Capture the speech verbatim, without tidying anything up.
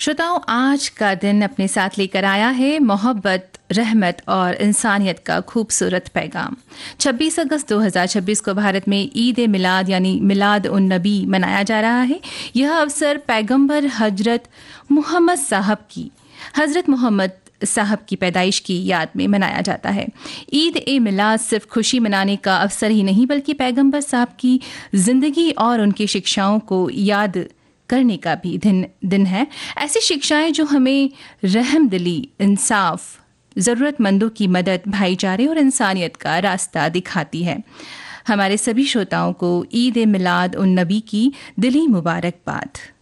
श्रोताओं, आज का दिन अपने साथ लेकर आया है मोहब्बत, रहमत और इंसानियत का खूबसूरत पैगाम। छब्बीस अगस्त दो हज़ार छब्बीस को भारत में ईद ए मिलाद यानी मिलाद उन नबी मनाया जा रहा है। यह अवसर पैगंबर हजरत मोहम्मद साहब की हजरत मोहम्मद साहब की पैदाइश की याद में मनाया जाता है। ईद ए मिलाद सिर्फ खुशी मनाने का अवसर ही नहीं बल्कि पैगंबर साहब की जिंदगी और उनकी शिक्षाओं को याद करने का भी दिन दिन है। ऐसी शिक्षाएं जो हमें रहमदिली, इंसाफ, ज़रूरतमंदों की मदद, भाईचारे और इंसानियत का रास्ता दिखाती है। हमारे सभी श्रोताओं को ईद ए मिलाद उन नबी की दिली मुबारकबाद।